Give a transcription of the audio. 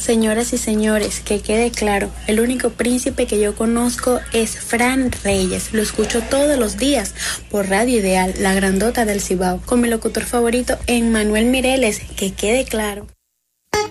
Señoras y señores, que quede claro, el único príncipe que yo conozco es Fran Reyes. Lo escucho todos los días por Radio Ideal, la grandota del Cibao, con mi locutor favorito, Emmanuel Mireles, que quede claro.